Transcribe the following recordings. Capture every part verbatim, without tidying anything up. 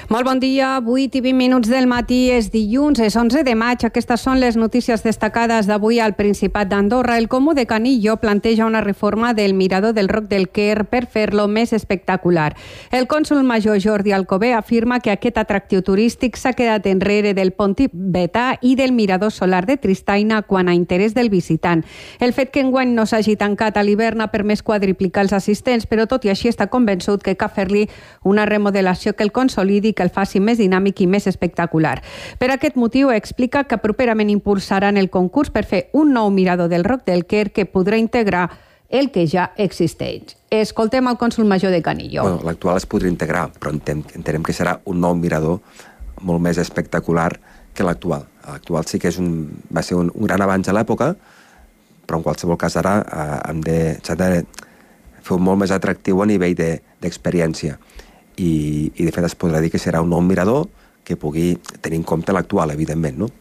Molt bon dia, vuit i vint minuts del matí, és dilluns, és onze de maig. Aquestes són les notícies destacades d'avui al Principat d'Andorra. El Comú de Canillo planteja una reforma del mirador del Roc del Quer per fer-lo més espectacular. El cònsol major Jordi Alcover afirma que aquest atractiu turístic s'ha quedat enrere del pont tibetà i del mirador solar de Tristaina quan a interès del visitant. El fet que enguany no s'hagi tancat a l'hivern ha permès quadriplicar els assistents, però tot i així està convençut que cal fer-li una remodelació que el consolidi, que el faci més dinàmic i més espectacular. Per aquest motiu explica que properament impulsaran el concurs per fer un nou mirador del Roc del Quer que podrà integrar el que ja existeix. Escoltem el cònsol major de Canillo. Bueno, l'actual es podria integrar, però entenem, entenem que serà un nou mirador molt més espectacular que l'actual. L'actual sí que és un, va ser un, un gran avanç a l'època, però en qualsevol cas ara eh, hem de, s'ha de fer un molt més atractiu a nivell de, d'experiència. I, i de fet es podrà dir que serà un nou mirador que pugui tenir en compte l'actual, evidentment, no?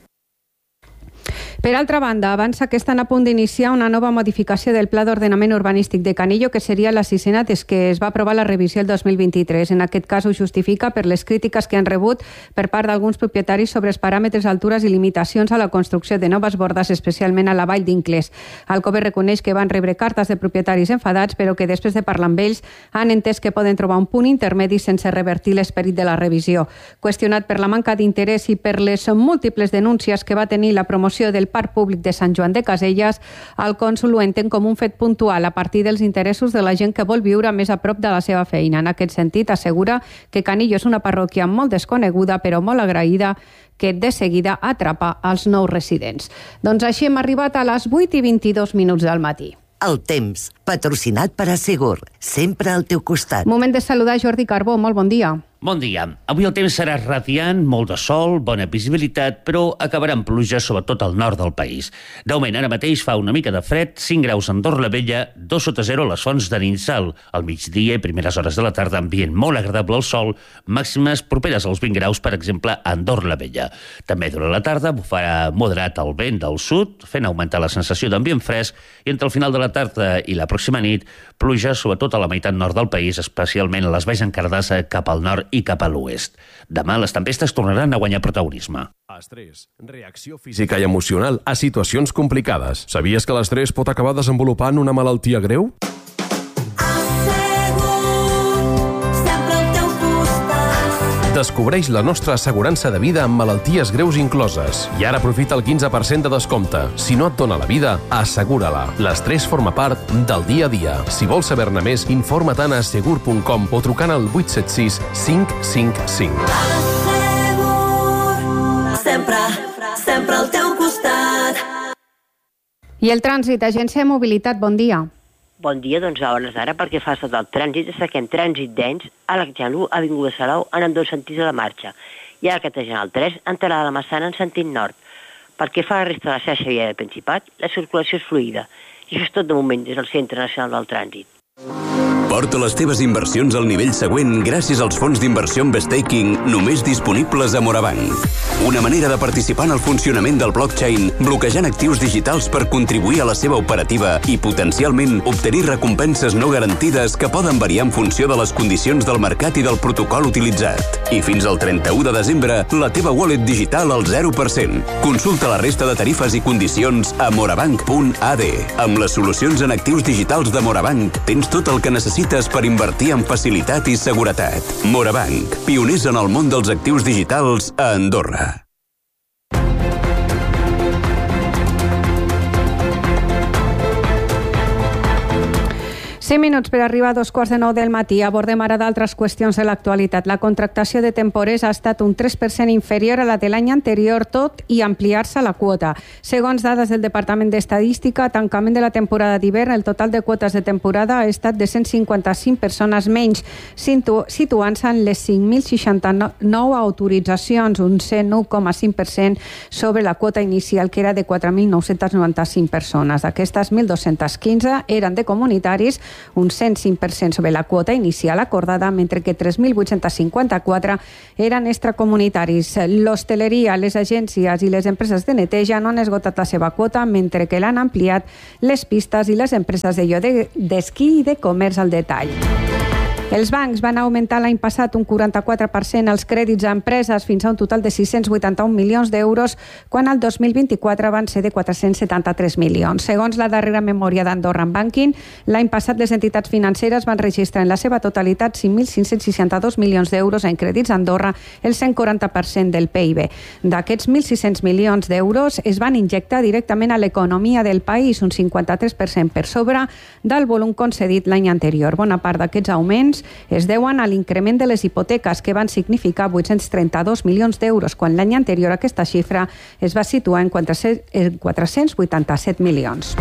Per altra banda, avança que estan a punt d'iniciar una nova modificació del Pla d'Ordenament Urbanístic de Canillo, que seria la sisena des que es va aprovar la revisió el dos mil vint-i-tres. En aquest cas ho justifica per les crítiques que han rebut per part d'alguns propietaris sobre els paràmetres, altures i limitacions a la construcció de noves bordes, especialment a la vall d'Inclés. Alcover reconeix que van rebre cartes de propietaris enfadats, però que després de parlar amb ells han entès que poden trobar un punt intermedi sense revertir l'esperit de la revisió. Qüestionat per la manca d'interès i per les múltiples denúncies que va tenir la promoció del Parc Públic de Sant Joan de Caselles, el cònsol ho entén com un fet puntual a partir dels interessos de la gent que vol viure més a prop de la seva feina. En aquest sentit, assegura que Canillo és una parròquia molt desconeguda però molt agraïda, que de seguida atrapa els nous residents. Doncs així hem arribat a les vuit i vint-i-dos minuts del matí. El temps, patrocinat per Assegur, sempre al teu costat. Moment de saludar Jordi Carbó, molt bon dia. Bon dia. Avui el temps serà radiant, molt de sol, bona visibilitat, però acabarà amb pluja sobretot al nord del país. De moment, ara mateix fa una mica de fred, cinc graus a Andorra la Vella, dos sota zero a les Fonts de Ninsal. Al migdia i primeres hores de la tarda, ambient molt agradable al sol, màximes properes als vint graus, per exemple, a Andorra la Vella. També durant la tarda farà moderat el vent del sud, fent augmentar la sensació d'ambient fresc, i entre el final de la tarda i la pròxima nit, pluja sobretot a la meitat nord del país, especialment a les valls d'Encardassa cap al nord i cap a l'oest. Demà les tempestes tornaran a guanyar protagonisme. Estrès, reacció física i emocional a situacions complicades. Sabies que l'estrès pot acabar desenvolupant una malaltia greu? Descobreix la nostra assegurança de vida amb malalties greus incloses. I ara aprofita el quinze per cent de descompte. Si no et dona la vida, assegura-la. L'estrès forma part del dia a dia. Si vols saber-ne més, informa't a segur punt com o trucant al vuit set sis cinc cinc cinc. Sempre, sempre al teu costat. I el trànsit, Agència de Mobilitat, bon dia. Bon dia, doncs a hores d'ara, perquè fa sota el trànsit, destaquem trànsit dens a l'Axalu, Avinguda Salou, en ambdós sentits de la marxa, i a la Carretera General tres, entrada de la Massana en sentit nord. Perquè fa la resta de la xarxa viària del Principat, la circulació és fluida. I això és tot de moment des del Centre Nacional del Trànsit. Porta les teves inversions al nivell següent gràcies als fons d'inversió amb staking només disponibles a Morabanc. Una manera de participar en el funcionament del blockchain bloquejant actius digitals per contribuir a la seva operativa i potencialment obtenir recompenses no garantides que poden variar en funció de les condicions del mercat i del protocol utilitzat. I fins al trenta-u de desembre, la teva wallet digital al zero per cent. Consulta la resta de tarifes i condicions a morabanc punt a d. Amb les solucions en actius digitals de Morabanc tens tot el que necessites per invertir en facilitat i seguretat. Morabanc, pioners en el món dels actius digitals a Andorra. cinc minuts per arribar a dos quarts de nou del matí. Abordem ara d'altres qüestions de l'actualitat. La contractació de temporers ha estat un tres per cent inferior a la de l'any anterior, tot i ampliar-se la quota. Segons dades del Departament d'Estadística, a tancament de la temporada d'hivern, el total de quotes de temporada ha estat de cent cinquanta-cinc persones menys, situ situant-se en les cinc mil seixanta-nou autoritzacions, un cent nou coma cinc per cent sobre la quota inicial, que era de quatre mil nou-cents noranta-cinc persones. D'aquestes, mil dos-cents quinze eren de comunitaris, un cent cinc per cent sobre la quota inicial acordada, mentre que tres mil vuit-cents cinquanta-quatre eren extracomunitaris. L'hostaleria, les agències i les empreses de neteja no han esgotat la seva quota, mentre que l'han ampliat les pistes i les empreses de lloguer d'esquí i de comerç al detall. Els bancs van augmentar l'any passat un quaranta-quatre per cent els crèdits a empreses fins a un total de sis-cents vuitanta-un milions d'euros, quan el dos mil vint-i-quatre van ser de quatre-cents setanta-tres milions. Segons la darrera memòria d'Andorra en Banking, l'any passat les entitats financeres van registrar en la seva totalitat cinc mil cinc-cents seixanta-dos milions d'euros en crèdits a Andorra, el cent quaranta per cent del P I B. D'aquests mil sis-cents milions d'euros es van injectar directament a l'economia del país, un cinquanta-tres per cent per sobre del volum concedit l'any anterior. Bona part d'aquests augments es deuen a l'increment de les hipoteques, que van significar vuit-cents trenta-dos milions d'euros, quan l'any anterior aquesta xifra es va situar en quatre-cents vuitanta-set milions.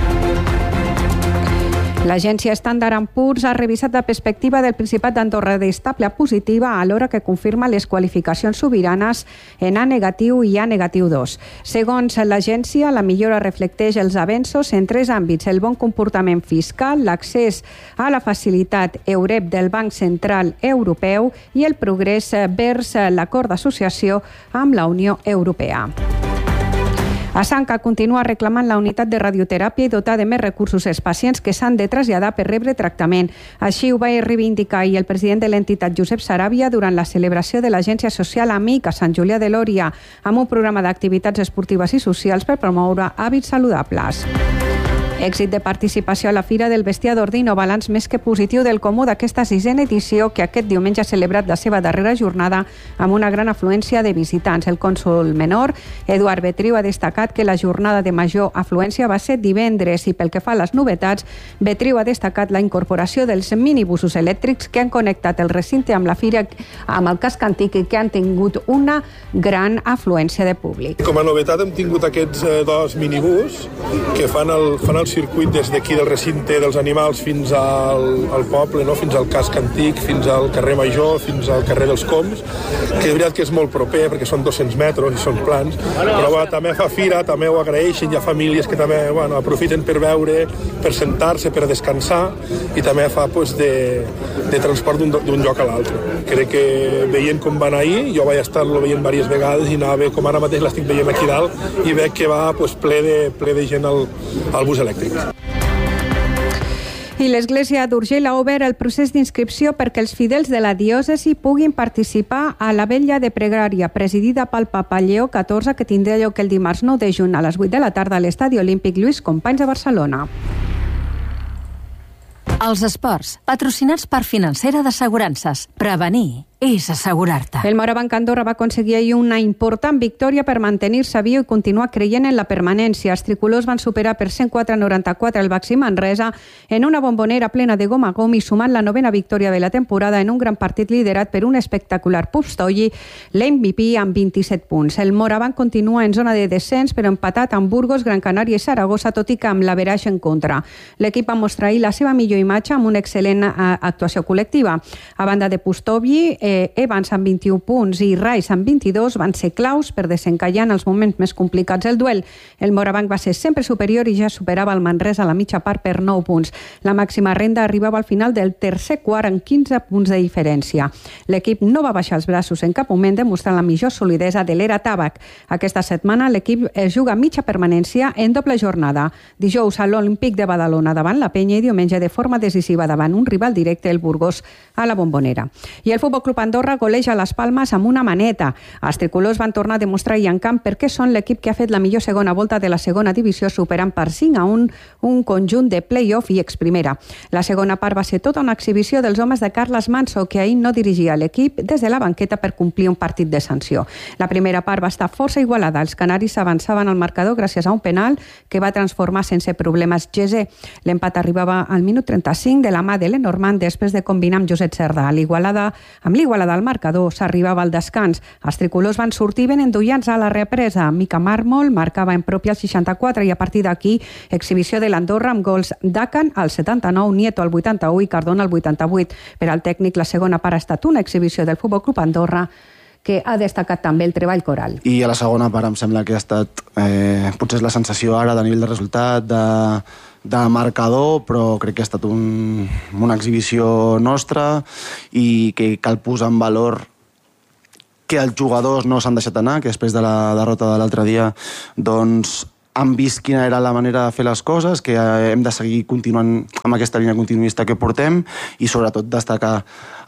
L'agència Standard and Poor's ha revisat la perspectiva del Principat d'Andorra d'estable a positiva, alhora que confirma les qualificacions sobiranes en A negatiu i A negatiu dos. Segons l'agència, la millora reflecteix els avenços en tres àmbits: el bon comportament fiscal, l'accés a la facilitat EUREP del Banc Central Europeu i el progrés vers l'acord d'associació amb la Unió Europea. Asanca continua reclamant la unitat de radioteràpia i dotar de més recursos els pacients que s'han de traslladar per rebre tractament. Així ho va reivindicar ahir el president de l'entitat, Josep Saràbia, durant la celebració de l'Agència Social Amic a Sant Julià de Lòria, amb un programa d'activitats esportives i socials per promoure hàbits saludables. Èxit de participació a la Fira del Bestiar d'Ordino, balanç més que positiu del Comú d'aquesta sisena edició, que aquest diumenge ha celebrat la seva darrera jornada amb una gran afluència de visitants. El cònsol menor, Eduard Betriu, ha destacat que la jornada de major afluència va ser divendres, i pel que fa a les novetats, Betriu ha destacat la incorporació dels minibusos elèctrics que han connectat el recinte amb la Fira amb el casc antic i que han tingut una gran afluència de públic. Com a novetat hem tingut aquests eh, dos minibús que fan el, fan el circuit des d'aquí del recinte dels animals fins al, al poble, no? Fins al casc antic, fins al carrer Major, fins al carrer dels Coms, que és veritat que és molt proper perquè són dos-cents metres i són plans, però bueno, també fa fira, també ho agraeixen, hi ha famílies que també bueno, aprofiten per veure, per sentar-se, per descansar, i també fa pues, de, de transport d'un lloc a l'altre. Crec que veient com van ahir, jo vaig estar-lo veient diverses vegades i anava com ara mateix l'estic veient aquí dalt i veig que va pues, ple, de, ple de gent al, al bus elèctric. I l'Església d'Urgell ha obert el procés d'inscripció perquè els fidels de la diòcesi puguin participar a la vetlla de pregària presidida pel papa Lleó catorze, que tindrà lloc el dimarts nou de juny a les vuit de la tarda a l'Estadi Olímpic Lluís Companys de Barcelona. Els esports, patrocinats per Financera d'Assegurances. Prevenir és assegurar-te. El Morabanc Andorra va aconseguir ahir una important victòria per mantenir-se viu i continuar creient en la permanència. Els tricolors van superar per cent quatre a noranta-quatre el Baxi Manresa en una bombonera plena de gom a gom i sumant la novena victòria de la temporada en un gran partit liderat per un espectacular Pupstoyi, l'M V P amb vint-i-set punts. El Morabanc continua en zona de descens, però empatat amb Burgos, Gran Canària i Saragossa, tot i que amb l'averaix en contra. L'equip va mostrar ahir la seva millor imatge amb una excel·lent actuació col·lectiva. A banda de Pupstoyi, eh, Evans amb vint-i-un punts i Rice amb vint-i-dos van ser claus per desencallar en els moments més complicats del duel. El Morabanc va ser sempre superior i ja superava el Manresa a la mitja part per nou punts. La màxima renda arribava al final del tercer quart amb quinze punts de diferència. L'equip no va baixar els braços en cap moment, demostrant la millor solidesa de l'era Tabac. Aquesta setmana l'equip es juga mitja permanència en doble jornada. Dijous a l'Olímpic de Badalona davant la Penya i diumenge de forma decisiva davant un rival directe, el Burgos, a la Bombonera. I el Futbol Club Andorra goleja les Palmes amb una maneta. Els tricolors van tornar a demostrar ahir en camp perquè són l'equip que ha fet la millor segona volta de la segona divisió, superant per cinc a un un conjunt de play-off i exprimera. La segona part va ser tota una exhibició dels homes de Carles Manso, que ahir no dirigia l'equip des de la banqueta per complir un partit de sanció. La primera part va estar força igualada. Els canaris avançaven al marcador gràcies a un penal que va transformar sense problemes Gesé. L'empat arribava al minut trenta-cinc de la mà de Lenormand després de combinar amb Josep Cerdà. L'Igualada, amb l'Igualada al marcador s'arribava al descans. Els tricolors van sortir ben enduiats a la represa. Mica Mármol marcava en propi al seixanta-quatre i a partir d'aquí exhibició de l'Andorra amb gols d'Acan al setanta-nou, Nieto al vuitanta-u i Cardona al vuitanta-vuit. Per al tècnic, la segona part ha estat una exhibició del Futbol Club Andorra, que ha destacat també el treball coral. I a la segona part em sembla que ha estat eh, potser és la sensació ara de nivell de resultat, de, de marcador, però crec que ha estat un, una exhibició nostra i que cal posar en valor que els jugadors no s'han deixat anar, que després de la derrota de l'altre dia doncs han vist quina era la manera de fer les coses, que hem de seguir continuant amb aquesta línia continuista que portem i sobretot destacar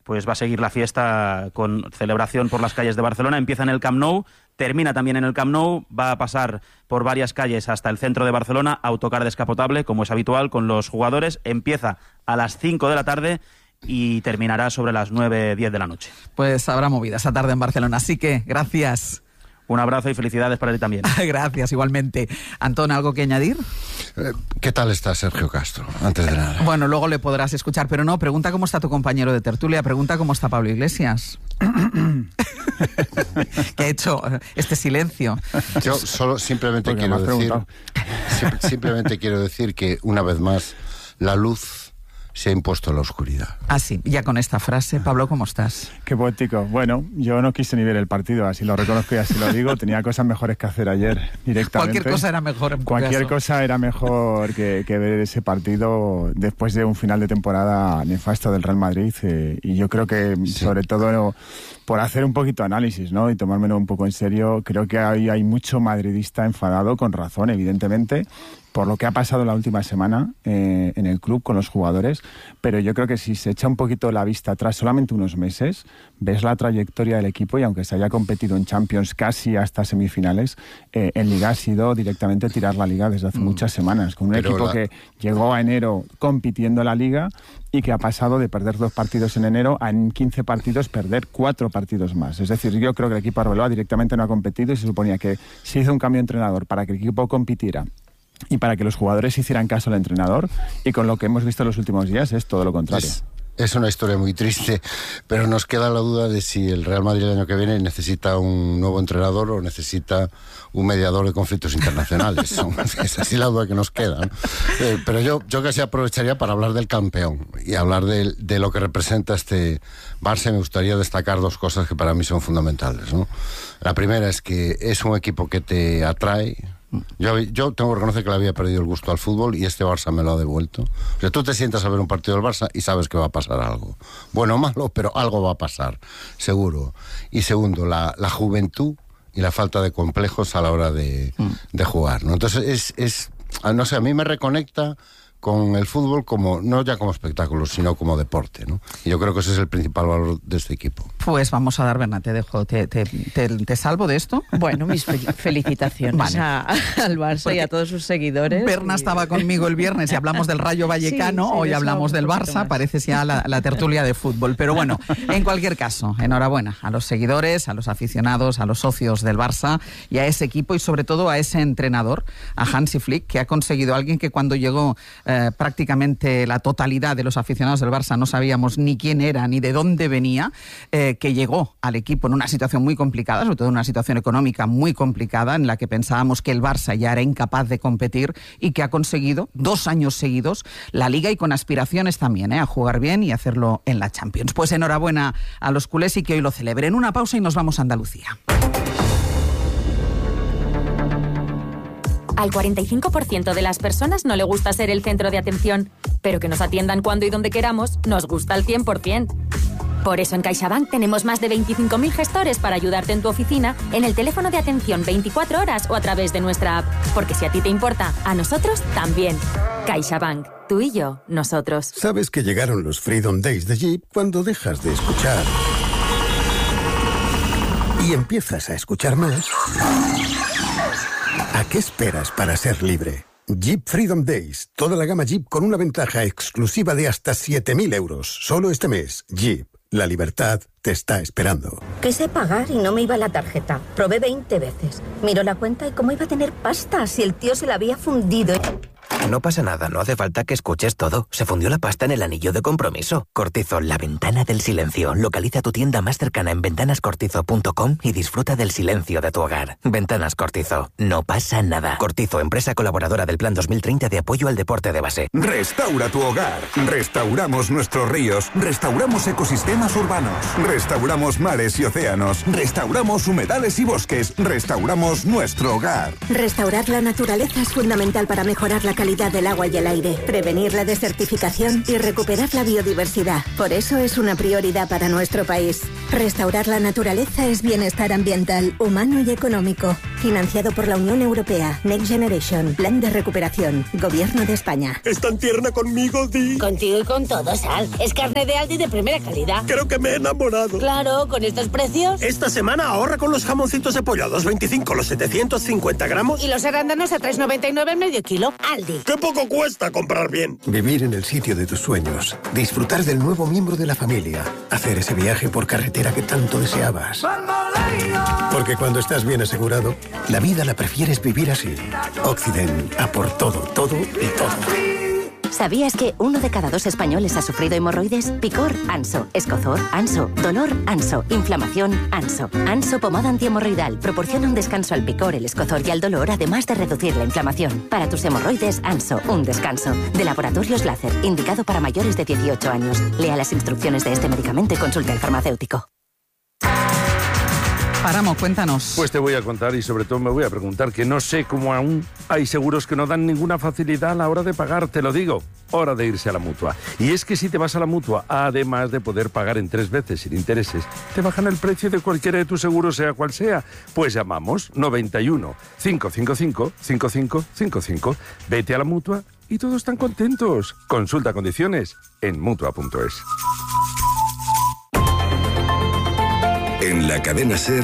pues va a seguir la fiesta con celebración por las calles de Barcelona. Empieza en el Camp Nou, termina también en el Camp Nou, va a pasar por varias calles hasta el centro de Barcelona, autocar descapotable, como es habitual con los jugadores. Empieza a las cinco de la tarde y terminará sobre las nueve, diez de la noche. Pues habrá movida esa tarde en Barcelona, así que gracias. Un abrazo y felicidades para ti también. Gracias, igualmente. Antón, ¿algo que añadir? Eh, ¿Qué tal está Sergio Castro? Antes de nada. Bueno, luego le podrás escuchar, pero no, pregunta cómo está tu compañero de tertulia, pregunta cómo está Pablo Iglesias. ¿Qué ha hecho este silencio? Yo solo simplemente quiero decir, simplemente quiero decir que una vez más la luz se ha impuesto la oscuridad. Ah, sí, ya con esta frase. Pablo, ¿cómo estás? Qué poético. Bueno, yo no quise ni ver el partido, así lo reconozco y así lo digo. Tenía cosas mejores que hacer ayer directamente. Cualquier cosa era mejor en tu Cualquier caso. cosa era mejor que, que ver ese partido después de un final de temporada nefasto del Real Madrid. Eh, y yo creo que, sí. sobre todo, por hacer un poquito de análisis, ¿no? Y tomármelo un poco en serio, creo que hay, hay mucho madridista enfadado, con razón, evidentemente, por lo que ha pasado la última semana eh, en el club con los jugadores, pero yo creo que si se echa un poquito la vista atrás, solamente unos meses, ves la trayectoria del equipo y aunque se haya competido en Champions casi hasta semifinales, eh, en Liga ha sido directamente tirar la Liga desde hace mm. muchas semanas, con un pero equipo la... que llegó a enero compitiendo en la Liga y que ha pasado de perder dos partidos en enero a en quince partidos perder cuatro partidos más. Es decir, yo creo que el equipo Arbeloa directamente no ha competido y se suponía que se hizo un cambio de entrenador para que el equipo compitiera y para que los jugadores hicieran caso al entrenador, y con lo que hemos visto en los últimos días es todo lo contrario. Es, es una historia muy triste, pero nos queda la duda de si el Real Madrid el año que viene necesita un nuevo entrenador o necesita un mediador de conflictos internacionales. Es así la duda que nos queda, ¿no? Eh, pero yo, yo casi aprovecharía para hablar del campeón y hablar de, de lo que representa este Barça. Me gustaría destacar dos cosas que para mí son fundamentales, ¿no? La primera es que es un equipo que te atrae. Yo, yo tengo que reconocer que le había perdido el gusto al fútbol y este Barça me lo ha devuelto. O sea, tú te sientas a ver un partido del Barça y sabes que va a pasar algo. Bueno o malo, pero algo va a pasar, seguro. Y segundo, la, la juventud y la falta de complejos a la hora de, mm. de jugar, ¿no? Entonces, es, es, no sé, a mí me reconecta con el fútbol como, no ya como espectáculo, sino como deporte, ¿no? Y yo creo que ese es el principal valor de este equipo. Pues vamos a dar, Berna, te dejo, te, te, te, te salvo de esto. Bueno, mis felicitaciones vale. a, al Barça Porque y a todos sus seguidores. Berna y... estaba conmigo el viernes y hablamos del Rayo Vallecano, sí, sí, hoy hablamos del Barça, parece ya la, la tertulia de fútbol. Pero bueno, en cualquier caso, enhorabuena a los seguidores, a los aficionados, a los socios del Barça y a ese equipo y sobre todo a ese entrenador, a Hansi Flick, que ha conseguido alguien que cuando llegó Eh, prácticamente la totalidad de los aficionados del Barça no sabíamos ni quién era ni de dónde venía, eh, que llegó al equipo en una situación muy complicada, sobre todo en una situación económica muy complicada, en la que pensábamos que el Barça ya era incapaz de competir y que ha conseguido dos años seguidos la Liga y con aspiraciones también, eh, a jugar bien y hacerlo en la Champions. Pues enhorabuena a los culés y que hoy lo celebren. Una pausa y nos vamos a Andalucía. Al cuarenta y cinco por ciento de las personas no le gusta ser el centro de atención, pero que nos atiendan cuando y donde queramos nos gusta al cien por ciento. Por eso en CaixaBank tenemos más de veinticinco mil gestores para ayudarte en tu oficina, en el teléfono de atención veinticuatro horas o a través de nuestra app. Porque si a ti te importa, a nosotros también. CaixaBank. Tú y yo, nosotros. Sabes que llegaron los Freedom Days de Jeep cuando dejas de escuchar y empiezas a escuchar más. ¿A qué esperas para ser libre? Jeep Freedom Days. Toda la gama Jeep con una ventaja exclusiva de hasta siete mil euros. Solo este mes. Jeep. La libertad te está esperando. Quise pagar y no me iba la tarjeta. Probé veinte veces. Miró la cuenta y cómo iba a tener pasta si el tío se la había fundido. No pasa nada, no hace falta que escuches todo. Se fundió la pasta en el anillo de compromiso. Cortizo, la ventana del silencio. Localiza tu tienda más cercana en ventanas cortizo punto com y disfruta del silencio de tu hogar. Ventanas Cortizo. No pasa nada. Cortizo, empresa colaboradora del Plan dos mil treinta de apoyo al deporte de base. Restaura tu hogar. Restauramos nuestros ríos. Restauramos ecosistemas urbanos. Restauramos mares y océanos. Restauramos humedales y bosques. Restauramos nuestro hogar. Restaurar la naturaleza es fundamental para mejorar la calidad del agua y el aire, prevenir la desertificación y recuperar la biodiversidad. Por eso es una prioridad para nuestro país. Restaurar la naturaleza es bienestar ambiental, humano y económico. Financiado por la Unión Europea. Next Generation. Plan de recuperación. Gobierno de España. ¿Es tan tierna conmigo, Di? Contigo y con todo, Sal. Es carne de Aldi de primera calidad. Creo que me he enamorado. Claro, con estos precios. Esta semana ahorra con los jamoncitos de pollo a dos veinticinco los setecientos cincuenta gramos. Y los arándanos a tres noventa y nueve el medio kilo. Aldi. ¡Qué poco cuesta comprar bien! Vivir en el sitio de tus sueños. Disfrutar del nuevo miembro de la familia. Hacer ese viaje por carretera que tanto deseabas. Porque cuando estás bien asegurado, la vida la prefieres vivir así. Occident, a por todo, todo y todo. ¿Sabías que uno de cada dos españoles ha sufrido hemorroides? Picor, Anso. Escozor, Anso. Dolor, Anso. Inflamación, Anso. Anso pomada antihemorroidal proporciona un descanso al picor, el escozor y al dolor, además de reducir la inflamación. Para tus hemorroides, Anso. Un descanso. De Laboratorios Láser, indicado para mayores de dieciocho años. Lea las instrucciones de este medicamento y consulte al farmacéutico. Páramo, cuéntanos. Pues te voy a contar y sobre todo me voy a preguntar que no sé cómo aún hay seguros que no dan ninguna facilidad a la hora de pagar, te lo digo, hora de irse a la Mutua. Y es que si te vas a la Mutua, además de poder pagar en tres veces sin intereses, te bajan el precio de cualquiera de tus seguros, sea cual sea. Pues llamamos noventa y uno, cinco cinco cinco, cinco cinco cinco cinco. Vete a la Mutua y todos están contentos. Consulta condiciones en mutua punto es. En la cadena SER,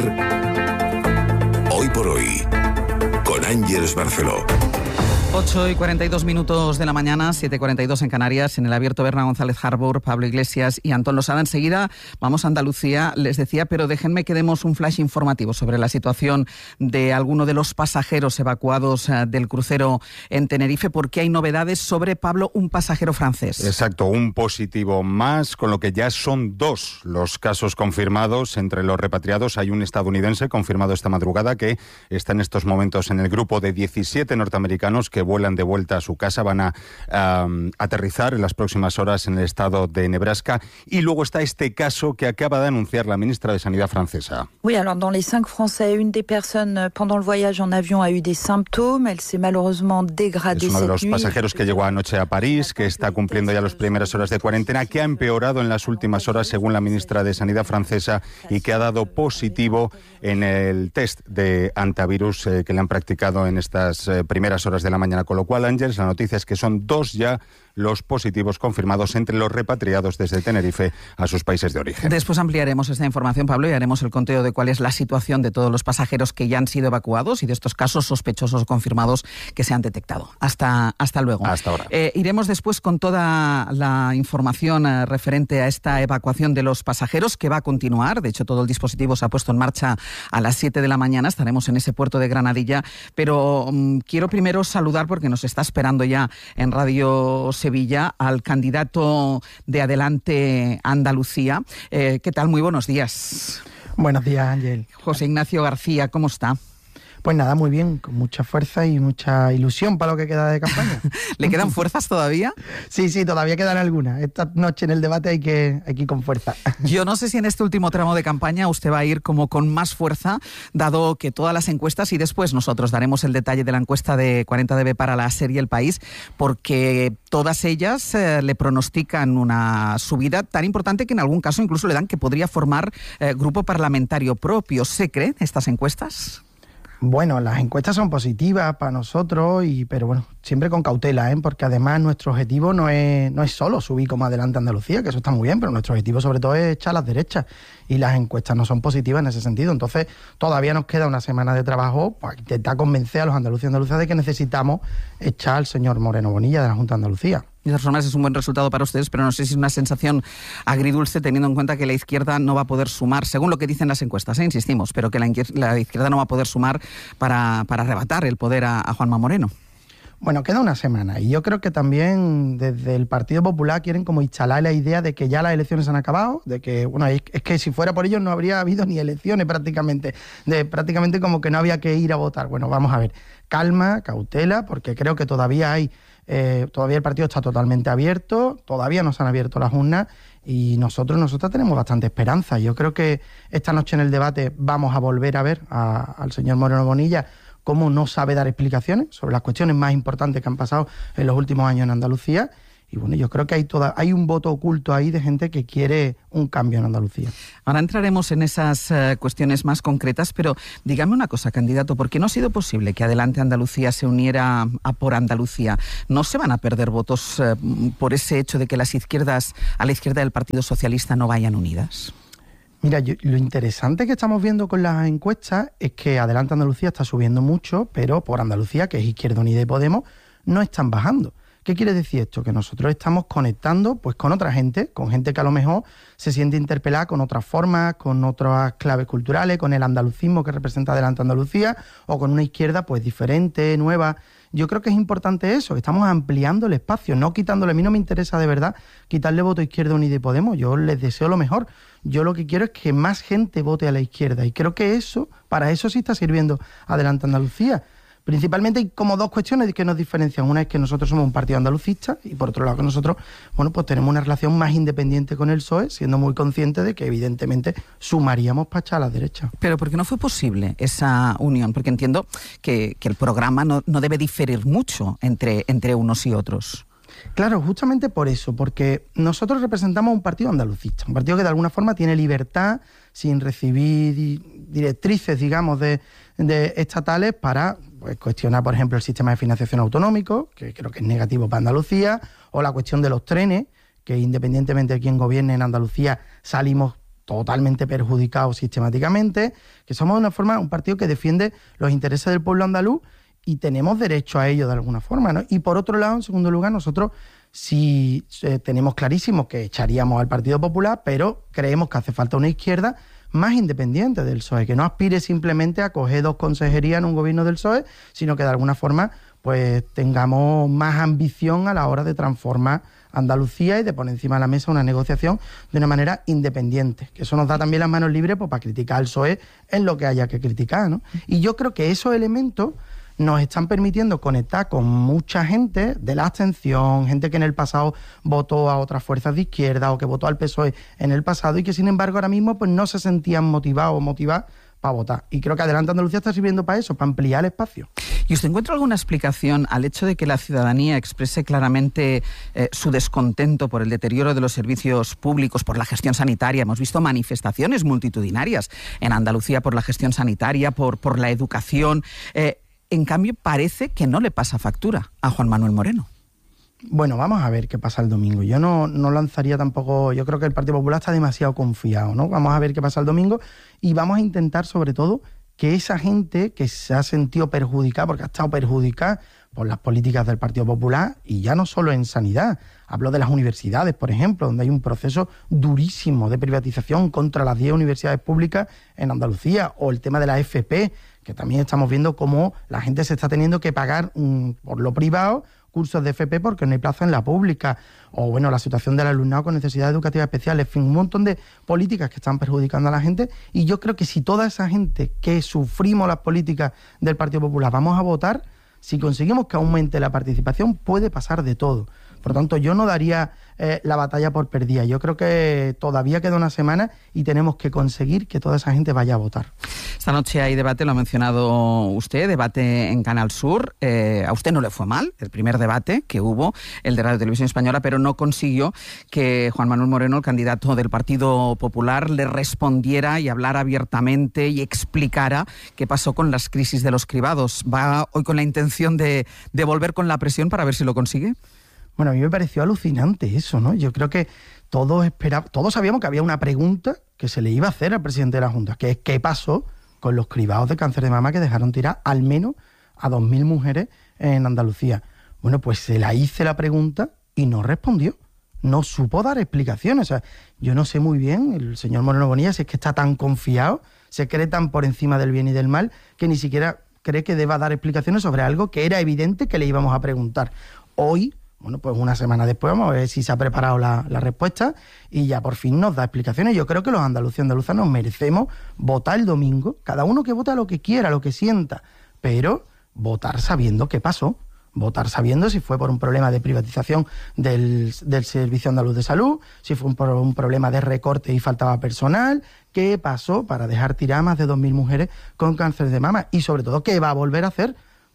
Hoy por Hoy, con Ángeles Barceló. ocho y cuarenta y dos minutos de la mañana, siete y cuarenta y dos en Canarias, en el abierto Berna González Harbour, Pablo Iglesias y Antón Losada. Enseguida vamos a Andalucía, les decía, pero déjenme que demos un flash informativo sobre la situación de alguno de los pasajeros evacuados uh, del crucero en Tenerife, porque hay novedades sobre, Pablo, un pasajero francés. Exacto, un positivo más, con lo que ya son dos los casos confirmados. Entre los repatriados hay un estadounidense confirmado esta madrugada que está en estos momentos en el grupo de diecisiete norteamericanos que vuelan de vuelta a su casa, van a um, aterrizar en las próximas horas en el estado de Nebraska. Y luego está este caso que acaba de anunciar la ministra de Sanidad francesa. Oui, alors dans les cinq Français, une des personnes pendant le voyage en avion a eu des symptômes. Elle s'est malheureusement dégradée. Es uno de los cette nuit. pasajeros que llegó anoche a París, que está cumpliendo ya las primeras horas de cuarentena, que ha empeorado en las últimas horas, según la ministra de Sanidad francesa, y que ha dado positivo en el test de antivirus eh, que le han practicado en estas eh, primeras horas de la mañana. Con lo cual, Ángeles, la noticia es que son dos ya los positivos confirmados entre los repatriados desde Tenerife a sus países de origen. Después ampliaremos esta información, Pablo, y haremos el conteo de cuál es la situación de todos los pasajeros que ya han sido evacuados y de estos casos sospechosos confirmados que se han detectado. Hasta, hasta luego. Hasta ahora. Eh, iremos después con toda la información eh, referente a esta evacuación de los pasajeros, que va a continuar. De hecho, todo el dispositivo se ha puesto en marcha a las siete de la mañana. Estaremos en ese puerto de Granadilla. Pero um, quiero primero saludar, porque nos está esperando ya en Radio Sevilla, al candidato de Adelante Andalucía. Eh, ¿Qué tal? Muy buenos días. Buenos días, Ángel. José Ignacio García, ¿cómo está? Pues nada, muy bien, con mucha fuerza y mucha ilusión para lo que queda de campaña. ¿Le quedan fuerzas todavía? Sí, sí, todavía quedan algunas. Esta noche en el debate hay que, hay que ir con fuerza. Yo no sé si en este último tramo de campaña usted va a ir como con más fuerza, dado que todas las encuestas, y después nosotros daremos el detalle de la encuesta de cuarenta D B para la serie El País, porque todas ellas eh, le pronostican una subida tan importante que en algún caso incluso le dan que podría formar eh, grupo parlamentario propio. ¿Se creen estas encuestas? Bueno, las encuestas son positivas para nosotros, y pero bueno, siempre con cautela, ¿eh? Porque además nuestro objetivo no es, no es solo subir como Adelante Andalucía, que eso está muy bien, pero nuestro objetivo sobre todo es echar a las derechas, y las encuestas no son positivas en ese sentido. Entonces todavía nos queda una semana de trabajo para intentar convencer a los andaluces y andaluzas de que necesitamos echar al señor Moreno Bonilla de la Junta de Andalucía. De todas formas, es un buen resultado para ustedes, pero no sé si es una sensación agridulce, teniendo en cuenta que la izquierda no va a poder sumar, según lo que dicen las encuestas, ¿eh? Insistimos, pero que la, la izquierda no va a poder sumar para, para arrebatar el poder a, a Juanma Moreno. Bueno, queda una semana, y yo creo que también desde el Partido Popular quieren como instalar la idea de que ya las elecciones han acabado, de que, bueno, es, es que si fuera por ellos no habría habido ni elecciones prácticamente, de prácticamente como que no había que ir a votar. Bueno, vamos a ver, calma, cautela, porque creo que todavía hay Eh, todavía el partido está totalmente abierto, todavía no se han abierto las urnas, y nosotros, nosotras tenemos bastante esperanza. Yo creo que esta noche en el debate vamos a volver a ver a, al señor Moreno Bonilla cómo no sabe dar explicaciones sobre las cuestiones más importantes que han pasado en los últimos años en Andalucía, Y bueno, yo creo que hay toda, hay un voto oculto ahí de gente que quiere un cambio en Andalucía. Ahora entraremos en esas uh, cuestiones más concretas, pero dígame una cosa, candidato, ¿por qué no ha sido posible que Adelante Andalucía se uniera a Por Andalucía? ¿No se van a perder votos uh, por ese hecho de que las izquierdas, a la izquierda del Partido Socialista, no vayan unidas? Mira, yo, lo interesante que estamos viendo con las encuestas es que Adelante Andalucía está subiendo mucho, pero Por Andalucía, que es Izquierda Unida y Podemos, no están bajando. ¿Qué quiere decir esto? Que nosotros estamos conectando pues con otra gente, con gente que a lo mejor se siente interpelada con otras formas, con otras claves culturales, con el andalucismo que representa Adelante Andalucía, o con una izquierda pues diferente, nueva. Yo creo que es importante eso, que estamos ampliando el espacio, no quitándole. A mí no me interesa de verdad quitarle voto a Izquierda Unida y Podemos, yo les deseo lo mejor. Yo lo que quiero es que más gente vote a la izquierda, y creo que eso, para eso sí está sirviendo Adelante Andalucía. Principalmente hay como dos cuestiones que nos diferencian. Una es que nosotros somos un partido andalucista, y por otro lado que nosotros, bueno, pues tenemos una relación más independiente con el P S O E, siendo muy conscientes de que evidentemente sumaríamos para echar a la derecha. Pero ¿por qué no fue posible esa unión? Porque entiendo que, que el programa no, no debe diferir mucho entre, entre unos y otros. Claro, justamente por eso, porque nosotros representamos un partido andalucista, un partido que de alguna forma tiene libertad, sin recibir directrices, digamos, de, de estatales para pues, cuestionar, por ejemplo, el sistema de financiación autonómico, que creo que es negativo para Andalucía, o la cuestión de los trenes, que independientemente de quién gobierne en Andalucía, salimos totalmente perjudicados sistemáticamente, que somos de una forma un partido que defiende los intereses del pueblo andaluz y tenemos derecho a ello de alguna forma, ¿no? Y por otro lado, en segundo lugar, nosotros sí eh, tenemos clarísimo que echaríamos al Partido Popular, pero creemos que hace falta una izquierda más independiente del P S O E, que no aspire simplemente a coger dos consejerías en un gobierno del P S O E, sino que de alguna forma pues tengamos más ambición a la hora de transformar Andalucía y de poner encima de la mesa una negociación de una manera independiente, que eso nos da también las manos libres pues, para criticar al P S O E en lo que haya que criticar, ¿no? Y yo creo que esos elementos nos están permitiendo conectar con mucha gente de la abstención, gente que en el pasado votó a otras fuerzas de izquierda o que votó al P S O E en el pasado y que sin embargo ahora mismo pues no se sentían motivados o motivadas para votar. Y creo que Adelante Andalucía está sirviendo para eso, para ampliar el espacio. ¿Y usted encuentra alguna explicación al hecho de que la ciudadanía exprese claramente eh, su descontento por el deterioro de los servicios públicos, por la gestión sanitaria? Hemos visto manifestaciones multitudinarias en Andalucía por la gestión sanitaria, por, por la educación. Eh, En cambio, parece que no le pasa factura a Juan Manuel Moreno. Bueno, vamos a ver qué pasa el domingo. Yo no, no lanzaría tampoco... Yo creo que el Partido Popular está demasiado confiado, ¿no? Vamos a ver qué pasa el domingo y vamos a intentar, sobre todo, que esa gente que se ha sentido perjudicada, porque ha estado perjudicada por las políticas del Partido Popular, y ya no solo en sanidad. Hablo de las universidades, por ejemplo, donde hay un proceso durísimo de privatización contra las diez universidades públicas en Andalucía, o el tema de la F P, que también estamos viendo cómo la gente se está teniendo que pagar um, por lo privado cursos de F P porque no hay plaza en la pública, o bueno, la situación del alumnado con necesidades educativas especiales, en fin, un montón de políticas que están perjudicando a la gente, y yo creo que si toda esa gente que sufrimos las políticas del Partido Popular vamos a votar, si conseguimos que aumente la participación, puede pasar de todo. Por lo tanto, yo no daría eh, la batalla por perdida. Yo creo que todavía queda una semana y tenemos que conseguir que toda esa gente vaya a votar. Esta noche hay debate, lo ha mencionado usted, debate en Canal Sur. Eh, a usted no le fue mal el primer debate que hubo, el de Radio Televisión Española, pero no consiguió que Juan Manuel Moreno, el candidato del Partido Popular, le respondiera y hablara abiertamente y explicara qué pasó con las crisis de los cribados. ¿Va hoy con la intención de, de volver con la presión para ver si lo consigue? Bueno, a mí me pareció alucinante eso, ¿no? Yo creo que todos esperábamos, todos sabíamos que había una pregunta que se le iba a hacer al presidente de la Junta, que es ¿qué pasó con los cribados de cáncer de mama que dejaron tirar al menos a dos mil mujeres en Andalucía? Bueno, pues se la hice la pregunta y no respondió. No supo dar explicaciones. O sea, yo no sé muy bien, el señor Moreno Bonilla, si es que está tan confiado, se cree tan por encima del bien y del mal, que ni siquiera cree que deba dar explicaciones sobre algo que era evidente que le íbamos a preguntar. Hoy, bueno, pues una semana después vamos a ver si se ha preparado la, la respuesta y ya por fin nos da explicaciones. Yo creo que los andaluces y andaluzas nos merecemos votar el domingo, cada uno que vota lo que quiera, lo que sienta, pero votar sabiendo qué pasó, votar sabiendo si fue por un problema de privatización del, del Servicio Andaluz de Salud, si fue un, por un problema de recorte y faltaba personal, qué pasó para dejar tirar más de dos mil mujeres con cáncer de mama y sobre todo qué va a volver a hacer.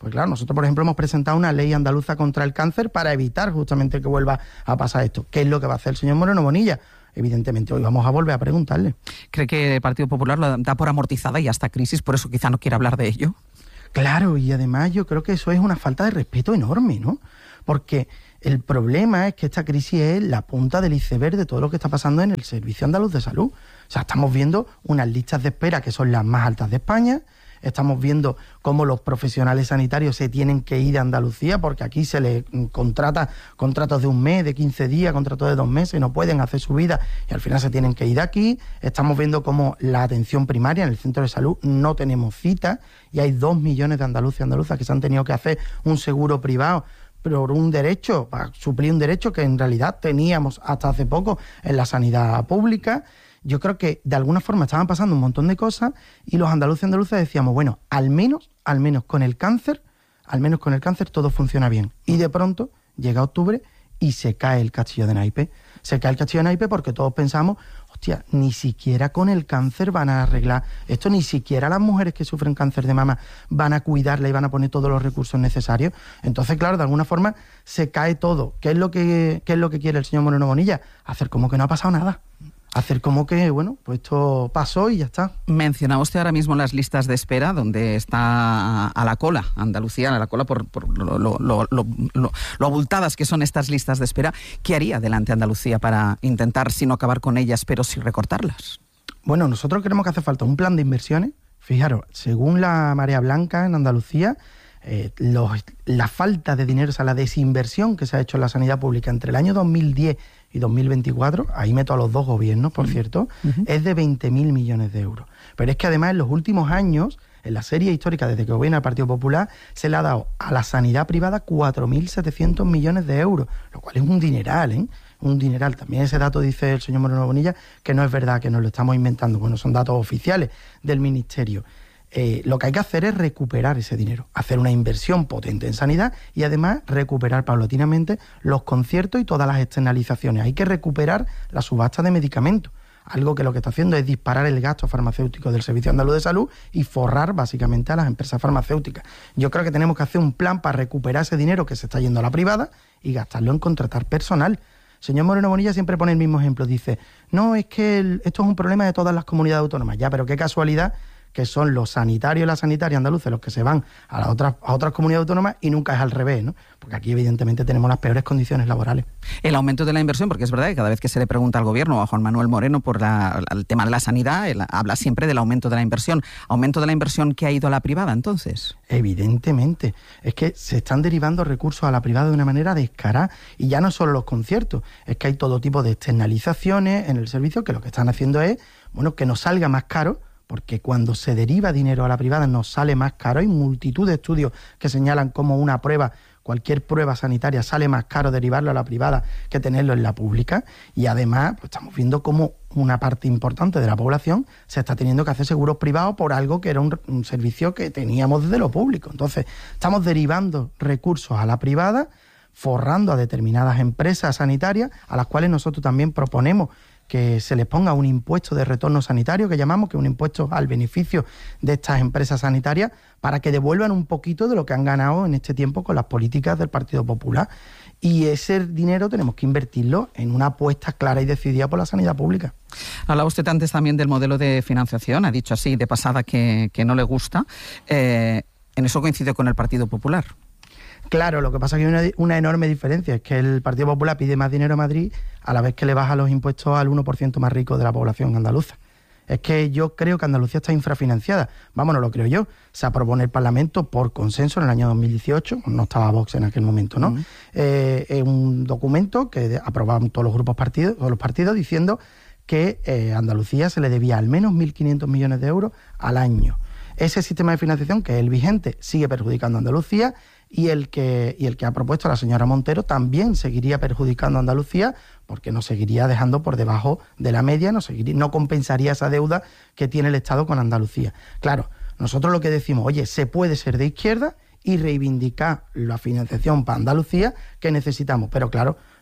Pues claro, nosotros, por ejemplo, hemos presentado una ley andaluza contra el cáncer para evitar justamente que vuelva a pasar esto. ¿Qué es lo que va a hacer el señor Moreno Bonilla? Evidentemente, hoy vamos a volver a preguntarle. ¿Cree que el Partido Popular lo da por amortizada y hasta crisis, por eso quizá no quiere hablar de ello? Claro, y además yo creo que eso es una falta de respeto enorme, ¿no? Porque el problema es que esta crisis es la punta del iceberg de todo lo que está pasando en el Servicio Andaluz de Salud. O sea, estamos viendo unas listas de espera que son las más altas de España. Estamos viendo cómo los profesionales sanitarios se tienen que ir de Andalucía porque aquí se les contrata contratos de un mes, de quince días, contratos de dos meses, y no pueden hacer su vida y al final se tienen que ir de aquí. Estamos viendo cómo la atención primaria en el centro de salud no tenemos cita y hay dos millones de andaluces y andaluzas que se han tenido que hacer un seguro privado por un derecho, para suplir un derecho que en realidad teníamos hasta hace poco en la sanidad pública. Yo creo que de alguna forma estaban pasando un montón de cosas y los andaluces y andaluzas decíamos, bueno, al menos, al menos con el cáncer, al menos con el cáncer todo funciona bien. Y de pronto llega octubre y se cae el castillo de naipes. Se cae el castillo de naipes porque todos pensamos, hostia, ni siquiera con el cáncer van a arreglar esto, ni siquiera las mujeres que sufren cáncer de mama van a cuidarla y van a poner todos los recursos necesarios. Entonces, claro, de alguna forma se cae todo. ¿Qué es lo que, qué es lo que quiere el señor Moreno Bonilla? Hacer como que no ha pasado nada. Hacer como que, bueno, pues esto pasó y ya está. Mencionaba usted ahora mismo las listas de espera, donde está a la cola, Andalucía, a la cola por, por lo, lo, lo, lo, lo abultadas que son estas listas de espera. ¿Qué haría delante Andalucía para intentar, si no acabar con ellas, pero sí recortarlas? Bueno, nosotros creemos que hace falta un plan de inversiones. Fijaros, según la Marea Blanca en Andalucía, eh, los, la falta de dinero, o sea, la desinversión que se ha hecho en la sanidad pública entre el año dos mil diez y dos mil veinticuatro, ahí meto a los dos gobiernos, por cierto, uh-huh. es de veinte mil millones de euros. Pero es que además en los últimos años, en la serie histórica desde que gobierna el Partido Popular, se le ha dado a la sanidad privada cuatro mil setecientos millones de euros, lo cual es un dineral, ¿eh? Un dineral. También ese dato dice el señor Moreno Bonilla que no es verdad, que nos lo estamos inventando. Bueno, son datos oficiales del Ministerio. Eh, lo que hay que hacer es recuperar ese dinero, hacer una inversión potente en sanidad y además recuperar paulatinamente los conciertos y todas las externalizaciones. Hay que recuperar la subasta de medicamentos, algo que lo que está haciendo es disparar el gasto farmacéutico del Servicio Andaluz de Salud y forrar básicamente a las empresas farmacéuticas. Yo creo que tenemos que hacer un plan para recuperar ese dinero que se está yendo a la privada y gastarlo en contratar personal. Señor Moreno Bonilla siempre pone el mismo ejemplo, dice, no, es que el, esto es un problema de todas las comunidades autónomas. Ya, pero qué casualidad que son los sanitarios y las sanitarias andaluces los que se van a las otras, a otras comunidades autónomas y nunca es al revés, ¿no? Porque aquí evidentemente tenemos las peores condiciones laborales. El aumento de la inversión, porque es verdad que cada vez que se le pregunta al gobierno o a Juan Manuel Moreno por la, el tema de la sanidad, él habla siempre del aumento de la inversión. ¿Aumento de la inversión que ha ido a la privada entonces? Evidentemente. Es que se están derivando recursos a la privada de una manera descarada y ya no solo los conciertos, es que hay todo tipo de externalizaciones en el servicio que lo que están haciendo es, bueno, que nos salga más caro, porque cuando se deriva dinero a la privada nos sale más caro. Hay multitud de estudios que señalan cómo una prueba, cualquier prueba sanitaria, sale más caro derivarlo a la privada que tenerlo en la pública. Y además pues estamos viendo cómo una parte importante de la población se está teniendo que hacer seguros privados por algo que era un, un servicio que teníamos desde lo público. Entonces estamos derivando recursos a la privada, forrando a determinadas empresas sanitarias, a las cuales nosotros también proponemos que se les ponga un impuesto de retorno sanitario, que llamamos, que es un impuesto al beneficio de estas empresas sanitarias, para que devuelvan un poquito de lo que han ganado en este tiempo con las políticas del Partido Popular. Y ese dinero tenemos que invertirlo en una apuesta clara y decidida por la sanidad pública. Hablaba usted antes también del modelo de financiación, ha dicho así de pasada que, que no le gusta. Eh, en eso coincide con el Partido Popular. Claro, lo que pasa es que hay una, una enorme diferencia, es que el Partido Popular pide más dinero a Madrid a la vez que le baja los impuestos al uno por ciento más rico de la población andaluza. Es que yo creo que Andalucía está infrafinanciada. Vamos, no lo creo yo. Se aprobó en el Parlamento por consenso en el año dos mil dieciocho, no estaba Vox en aquel momento, ¿no? Uh-huh. Eh, un documento que aprobaban todos los grupos partidos, todos los partidos, diciendo que eh, a Andalucía se le debía al menos mil quinientos millones de euros al año. Ese sistema de financiación, que es el vigente, sigue perjudicando a Andalucía y el que y el que ha propuesto la señora Montero también seguiría perjudicando a Andalucía porque nos seguiría dejando por debajo de la media, no, seguiría, no compensaría esa deuda que tiene el Estado con Andalucía. Claro, nosotros lo que decimos, oye, se puede ser de izquierda y reivindicar la financiación para Andalucía que necesitamos, pero claro,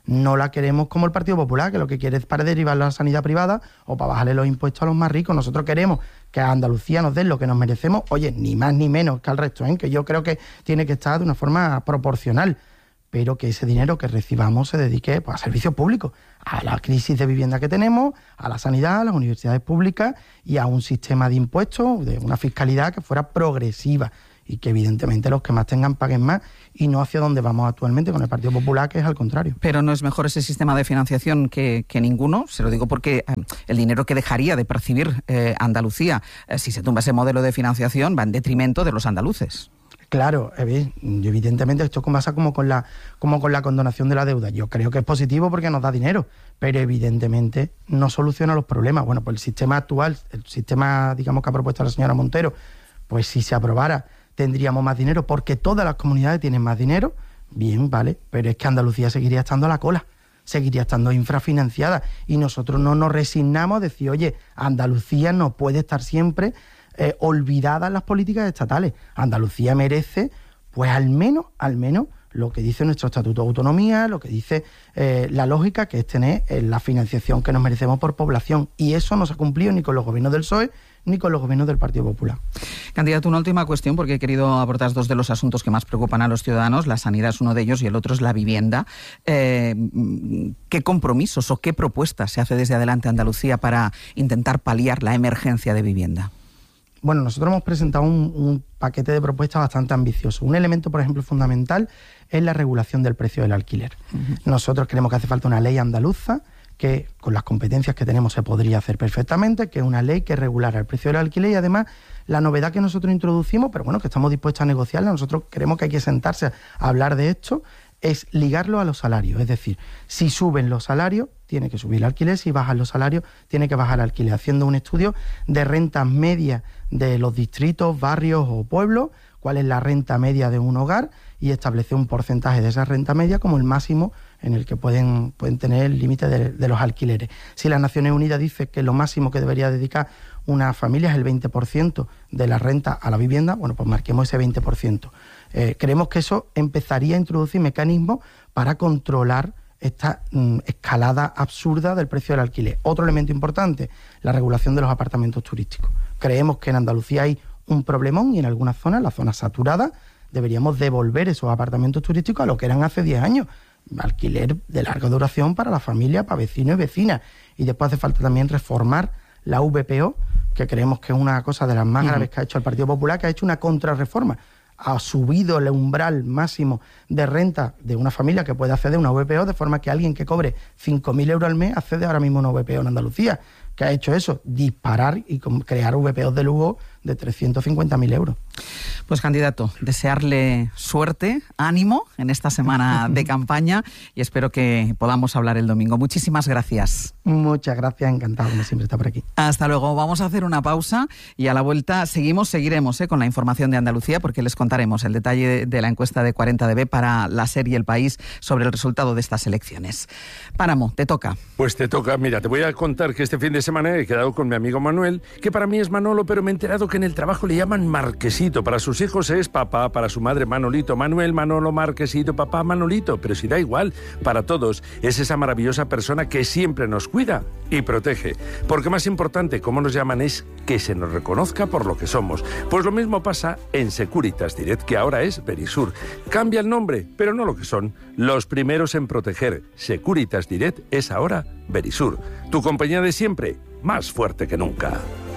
No la queremos como el Partido Popular, que lo que quiere es para derivarlo a la sanidad privada o para bajarle los impuestos a los más ricos. Nosotros queremos que a Andalucía nos den lo que nos merecemos, oye, ni más ni menos que al resto, ¿eh? Que yo creo que tiene que estar de una forma proporcional, pero que ese dinero que recibamos se dedique pues, a servicios públicos, a la crisis de vivienda que tenemos, a la sanidad, a las universidades públicas y a un sistema de impuestos, de una fiscalidad que fuera progresiva y que evidentemente los que más tengan paguen más y no hacia donde vamos actualmente con el Partido Popular, que es al contrario. Pero no es mejor ese sistema de financiación que, que ninguno, se lo digo porque eh, el dinero que dejaría de percibir eh, Andalucía, eh, si se tumba ese modelo de financiación, va en detrimento de los andaluces. Claro, evidentemente esto pasa como con la como con la condonación de la deuda. Yo creo que es positivo porque nos da dinero, pero evidentemente no soluciona los problemas. Bueno, pues el sistema actual, el sistema, digamos, que ha propuesto la señora Montero, pues si se aprobara tendríamos más dinero porque todas las comunidades tienen más dinero, bien, vale, pero es que Andalucía seguiría estando a la cola, seguiría estando infrafinanciada y nosotros no nos resignamos a decir, oye, Andalucía no puede estar siempre eh, olvidada en las políticas estatales. Andalucía merece, pues al menos, al menos, lo que dice nuestro Estatuto de Autonomía, lo que dice eh, la lógica, que es tener eh, la financiación que nos merecemos por población. Y eso no se ha cumplido ni con los gobiernos del P S O E ni con los gobiernos del Partido Popular. Candidato, una última cuestión, porque he querido abordar dos de los asuntos que más preocupan a los ciudadanos. La sanidad es uno de ellos y el otro es la vivienda. Eh, ¿Qué compromisos o qué propuestas se hace desde Adelante Andalucía para intentar paliar la emergencia de vivienda? Bueno, nosotros hemos presentado un, un paquete de propuestas bastante ambicioso. Un elemento, por ejemplo, fundamental es la regulación del precio del alquiler. Uh-huh. Nosotros creemos que hace falta una ley andaluza que, con las competencias que tenemos, se podría hacer perfectamente, que es una ley que regulara el precio del alquiler y, además, la novedad que nosotros introducimos, pero bueno, que estamos dispuestos a negociarla, nosotros creemos que hay que sentarse a hablar de esto, es ligarlo a los salarios. Es decir, si suben los salarios, tiene que subir el alquiler, si bajan los salarios, tiene que bajar el alquiler, haciendo un estudio de rentas medias de los distritos, barrios o pueblos, cuál es la renta media de un hogar y establecer un porcentaje de esa renta media como el máximo en el que pueden, pueden tener el límite de, de los alquileres. Si las Naciones Unidas dice que lo máximo que debería dedicar una familia es el veinte por ciento de la renta a la vivienda, bueno, pues marquemos ese veinte por ciento. Eh, creemos que eso empezaría a introducir mecanismos para controlar esta mm, escalada absurda del precio del alquiler. Otro elemento importante, la regulación de los apartamentos turísticos. Creemos que en Andalucía hay un problemón y en algunas zonas, las zonas saturadas, deberíamos devolver esos apartamentos turísticos a lo que eran hace diez años. Alquiler de larga duración para la familia, para vecinos y vecinas. Y después hace falta también reformar la V P O, que creemos que es una cosa de las más uh-huh. graves que ha hecho el Partido Popular, que ha hecho una contrarreforma. Ha subido el umbral máximo de renta de una familia que puede acceder a una V P O, de forma que alguien que cobre cinco mil euros al mes accede ahora mismo a una V P O en Andalucía. ¿Qué ha hecho eso? Disparar y crear V P Os de lujo de trescientos cincuenta mil euros. Pues, candidato, desearle suerte, ánimo en esta semana de campaña y espero que podamos hablar el domingo. Muchísimas gracias. Muchas gracias, encantado, como siempre, está por aquí. Hasta luego. Vamos a hacer una pausa y a la vuelta seguimos, seguiremos ¿eh? con la información de Andalucía, porque les contaremos el detalle de la encuesta de cuarenta D B para la serie El País sobre el resultado de estas elecciones. Páramo, te toca. Pues te toca. Mira, te voy a contar que este fin de semana he quedado con mi amigo Manuel, que para mí es Manolo, pero me he enterado que en el trabajo le llaman Marquesito. Para sus hijos es papá, para su madre Manolito. Manuel, Manolo, Marquesito, papá, Manolito. Pero si da igual, para todos es esa maravillosa persona que siempre nos cuida y protege. Porque más importante, como nos llaman, es que se nos reconozca por lo que somos. Pues lo mismo pasa en Securitas Direct, que ahora es Verisur. Cambia el nombre, pero no lo que son. Los primeros en proteger. Securitas Direct es ahora Verisur. Tu compañía de siempre, más fuerte que nunca.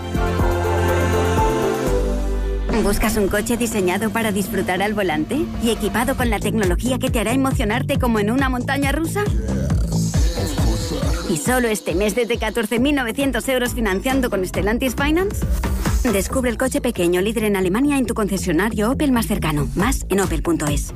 ¿Buscas un coche diseñado para disfrutar al volante y equipado con la tecnología que te hará emocionarte como en una montaña rusa? ¿Y solo este mes desde catorce mil novecientos euros financiando con Stellantis Finance? Descubre el coche pequeño líder en Alemania en tu concesionario Opel más cercano. Más en opel punto es.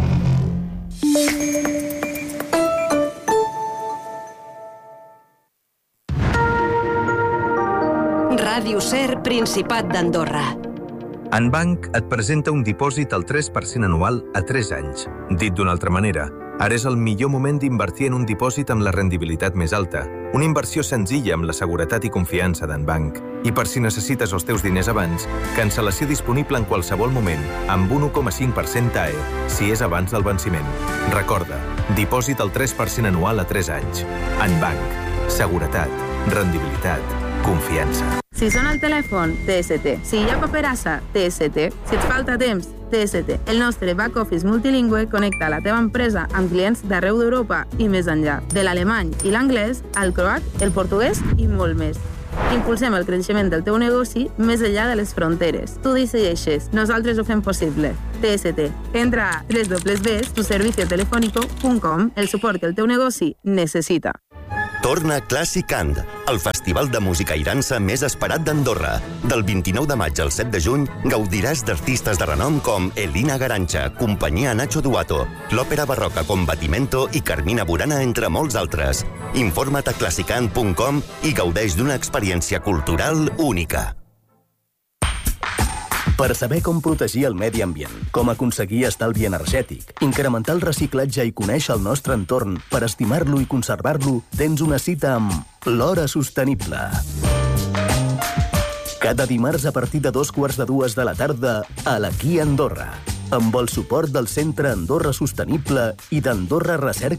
Ràdio Ser, Principat d'Andorra. Anbanc et presenta un dipòsit al tres per cent anual a tres anys. Dit d'una altra manera, Ara és el millor moment d'invertir en un dipòsit amb la rendibilitat més alta. Una inversió senzilla amb la seguretat i confiança d'Enbanc. I per si necessites els teus diners abans, cancel·lació disponible en qualsevol moment, amb un u coma cinc per cent T A E, si és abans del venciment. Recorda, dipòsit al tres per cent anual a tres anys. Enbanc. Seguretat, rendibilitat, confiança. Si sona el telèfon, T S T. Si hi ha paperassa, T S T. Si et falta temps, T S T. El nostre back-office multilingüe connecta la teva empresa amb clients d'arreu d'Europa i més enllà. De l'alemany i l'anglès, al croat, el portuguès i molt més. Impulsem el creixement del teu negoci més enllà de les fronteres. Tu decideixes, nosaltres ho fem possible. T S T. Entra a doble u doble u doble u punt tu servicio telefónico punt com, el suport que el teu negoci necessita. Torna Classic And, el festival de música i dansa més esperat d'Andorra. Del vint-i-nou de maig al set de juny gaudiràs d'artistes de renom com Elina Garancha, Companyia Nacho Duato, l'Òpera Barroca Combatimento i Carmina Burana, entre molts altres. Informa't a classicand punt com i gaudeix d'una experiència cultural única. Per saber com protegir el medi ambient, com aconseguir estalvi energètic, incrementar el reciclatge i conèixer el nostre entorn per estimar-lo i conservar-lo, tens una cita amb l'Hora Sostenible. Cada dimarts a partir de dos quarts de dues de la tarda a l'Aquí Andorra, amb el suport del Centre Andorra Sostenible i d'Andorra Recerca